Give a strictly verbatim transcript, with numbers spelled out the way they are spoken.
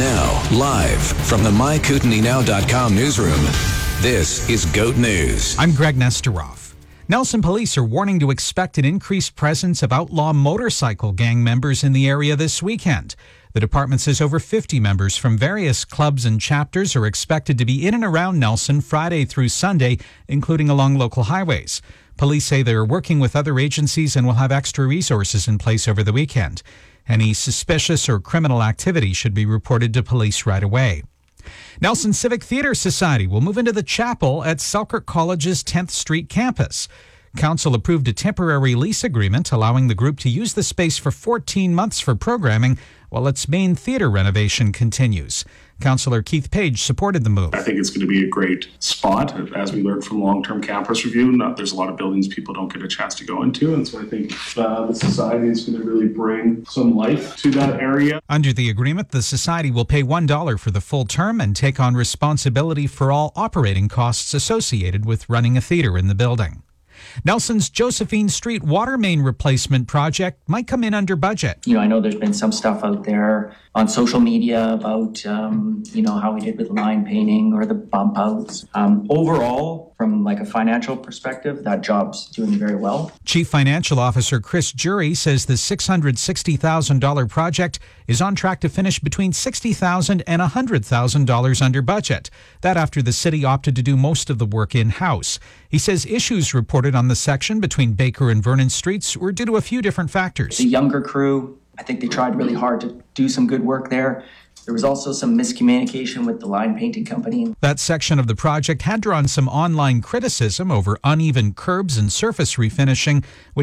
Now, live from the my kootenai now dot com newsroom, this is GOAT News. I'm Greg Nesteroff. Nelson police are warning to expect an increased presence of outlaw motorcycle gang members in the area this weekend. The department says over fifty members from various clubs and chapters are expected to be in and around Nelson Friday through Sunday, including along local highways. Police say they are working with other agencies and will have extra resources in place over the weekend. Any suspicious or criminal activity should be reported to police right away. Nelson Civic Theatre Society will move into the chapel at Selkirk College's tenth Street campus. Council approved a temporary lease agreement allowing the group to use the space for fourteen months for programming while its main theatre renovation continues. Councillor Keith Page supported the move. I think it's going to be a great spot, as we learned from long-term campus review. Not, there's a lot of buildings people don't get a chance to go into, and so I think uh, the society is going to really bring some life to that area. Under the agreement, the society will pay one dollar for the full term and take on responsibility for all operating costs associated with running a theatre in the building. Nelson's Josephine Street water main replacement project might come in under budget. You know, I know there's been some stuff out there on social media about, um, you know, how we did with line painting or the bump outs. Um, overall, from like a financial perspective, that job's doing very well. Chief Financial Officer Chris Jury says the six hundred sixty thousand dollars project is on track to finish between sixty thousand dollars and one hundred thousand dollars under budget. That after the city opted to do most of the work in-house. He says issues reported on the section between Baker and Vernon Streets were due to a few different factors. The younger crew, I think they tried really hard to do some good work there. There was also some miscommunication with the line painting company. That section of the project had drawn some online criticism over uneven curbs and surface refinishing, which